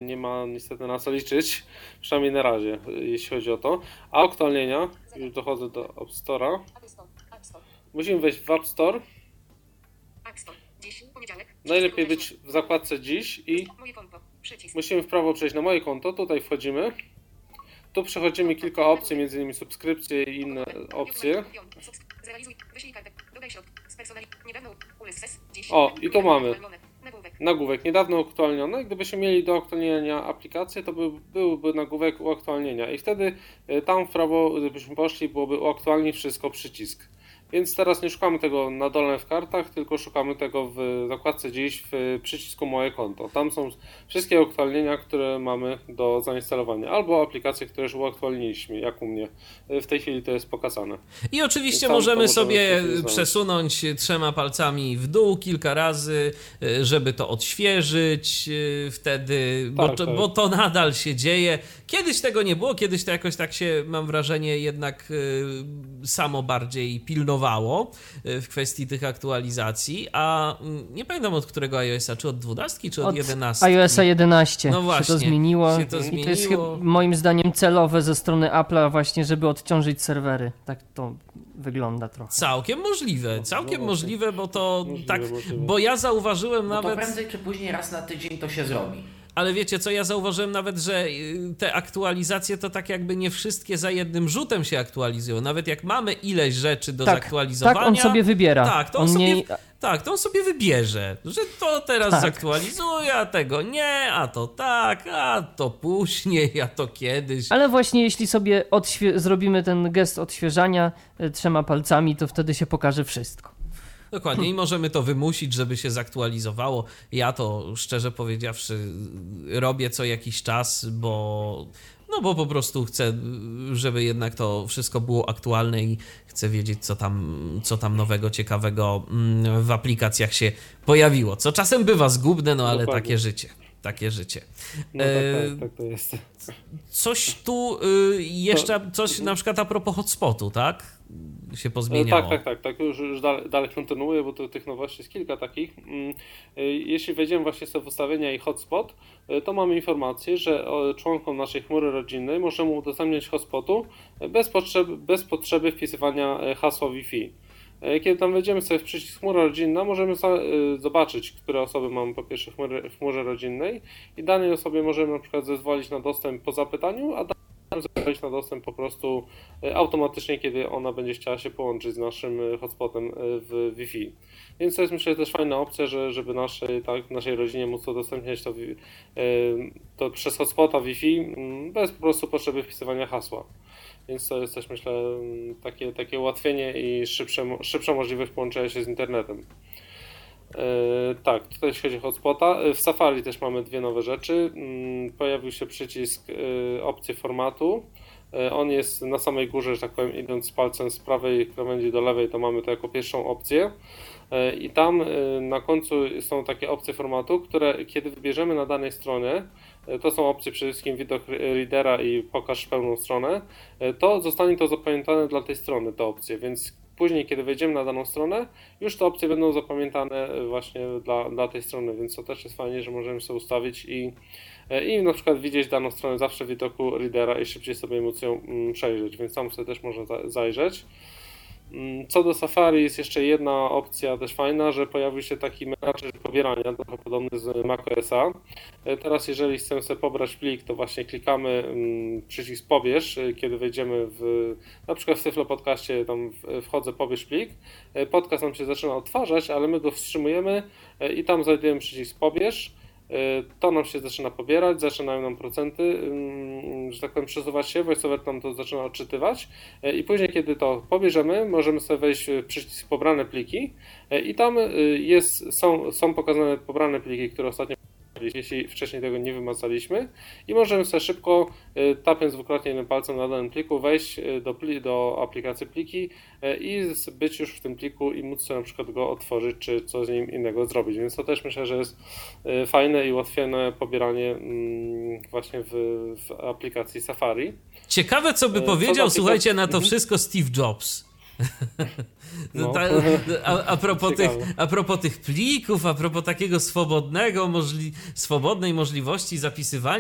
nie ma niestety na co liczyć, przynajmniej na razie, jeśli chodzi o to. A aktualnienia, już dochodzę do App Store'a. Musimy wejść w App Store. Najlepiej być w zakładce dziś i musimy w prawo przejść na moje konto, tutaj wchodzimy. Tu przechodzimy kilka opcji, m.in. subskrypcje i inne opcje. O, i tu mamy nagłówek niedawno uaktualniony. Gdybyśmy mieli do aktualnienia aplikację, to byłby nagłówek uaktualnienia i wtedy tam w prawo, gdybyśmy poszli, byłoby uaktualnić wszystko, przycisk. Więc teraz nie szukamy tego na dole w kartach, tylko szukamy tego w zakładce dziś w przycisku moje konto. Tam są wszystkie aktualnienia, które mamy do zainstalowania, albo aplikacje, które już uaktualniliśmy, jak u mnie. W tej chwili to jest pokazane. I oczywiście możemy sobie przesunąć 3 palcami w dół kilka razy, żeby to odświeżyć wtedy, bo to nadal się dzieje. Kiedyś tego nie było, kiedyś to jakoś tak się, mam wrażenie, jednak samo bardziej pilnowało w kwestii tych aktualizacji, a nie pamiętam od którego iOS-a, czy od 12, czy od 11? iOS-a 11 no właśnie, się to zmieniło. I to jest moim zdaniem celowe ze strony Apple'a właśnie, żeby odciążyć serwery. Tak to wygląda trochę. Całkiem możliwe, bo to bo ja zauważyłem nawet... To prędzej czy później raz na tydzień to się zrobi. Ale wiecie co, ja zauważyłem nawet, że te aktualizacje to tak jakby nie wszystkie za jednym rzutem się aktualizują. Nawet jak mamy ileś rzeczy do zaktualizowania... Tak, on sobie wybiera. To on sobie wybierze, że to teraz zaktualizuje, a tego nie, a to tak, a to później, a to kiedyś. Ale właśnie jeśli sobie zrobimy ten gest odświeżania 3 palcami, to wtedy się pokaże wszystko. Dokładnie i możemy to wymusić, żeby się zaktualizowało. Ja to szczerze powiedziawszy robię co jakiś czas, bo po prostu chcę, żeby jednak to wszystko było aktualne i chcę wiedzieć, co tam nowego, ciekawego w aplikacjach się pojawiło. Co czasem bywa zgubne, no ale Dokładnie. takie życie. No tak to jest. Coś tu jeszcze, coś na przykład a propos hotspotu, tak? Się pozmieniało. Tak, już dalej kontynuuję, bo tych nowości jest kilka takich. Jeśli wejdziemy właśnie sobie w ustawienia i hotspot, to mamy informację, że członkom naszej chmury rodzinnej możemy udostępniać hotspotu bez potrzeby wpisywania hasła Wi-Fi. Kiedy tam wejdziemy sobie w przycisk chmura rodzinna, możemy zobaczyć, które osoby mamy po pierwsze w chmurze rodzinnej i danej osobie możemy na przykład zezwolić na dostęp po zapytaniu, a zezwolić na dostęp po prostu automatycznie, kiedy ona będzie chciała się połączyć z naszym hotspotem w Wi-Fi. Więc to jest, myślę, też fajna opcja, żeby naszej rodzinie móc udostępniać to przez hotspota Wi-Fi bez po prostu potrzeby wpisywania hasła. Więc to jest też, myślę, takie ułatwienie i szybsza możliwość połączenia się z internetem. Tutaj jeśli chodzi o hotspota. W Safari też mamy 2 nowe rzeczy. Pojawił się przycisk opcji formatu. On jest na samej górze, że tak powiem, idąc palcem z prawej krawędzi do lewej, to mamy to jako pierwszą opcję. I tam na końcu są takie opcje formatu, które kiedy wybierzemy na danej stronie, to są opcje przede wszystkim widok readera i pokaż pełną stronę, to zostanie to zapamiętane dla tej strony, te opcje, więc później, kiedy wejdziemy na daną stronę, już te opcje będą zapamiętane właśnie dla tej strony, więc to też jest fajnie, że możemy sobie ustawić i na przykład widzieć daną stronę zawsze w widoku readera i szybciej sobie móc ją przejrzeć, więc tam sobie też można zajrzeć. Co do Safari jest jeszcze jedna opcja też fajna, że pojawił się taki menadżer pobierania, trochę podobny z macOSa. Teraz jeżeli chcemy sobie pobrać plik, to właśnie klikamy przycisk pobierz, kiedy wejdziemy na przykład w Tyflo Podcaście, tam wchodzę pobierz plik, podcast nam się zaczyna odtwarzać, ale my go wstrzymujemy i tam znajdujemy przycisk pobierz. To nam się zaczyna pobierać, zaczynają nam procenty, że tak powiem, przesuwać się, VoiceOver nam to zaczyna odczytywać i później, kiedy to pobierzemy, możemy sobie wejść w przycisk pobrane pliki i tam są pokazane pobrane pliki, które ostatnio, jeśli wcześniej tego nie wymazaliśmy i możemy sobie szybko, tapiąc dwukrotnie jednym palcem na danym pliku, wejść do aplikacji pliki i być już w tym pliku i móc sobie na przykład go otworzyć, czy coś z nim innego zrobić, więc to też myślę, że jest fajne i ułatwione pobieranie właśnie w aplikacji Safari. Ciekawe, co by powiedział, słuchajcie, na to wszystko Steve Jobs. No. A propos tych plików, a propos takiego swobodnej możliwości zapisywania